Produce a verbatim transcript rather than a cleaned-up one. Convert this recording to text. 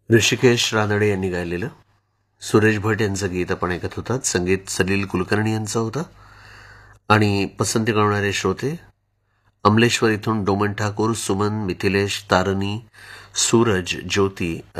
ऋषिकेश रानडे यांनी गायलेलं. सुरेश भट यांचं गीत आपण ऐकत होतात. संगीत सलील कुलकर्णी यांचं होतं. आणि पसंती कळणारे श्रोते अमलेश्वर इथून डोमन ठाकूर, सुमन, मिथिलेश, तारणी, सूरज, ज्योती,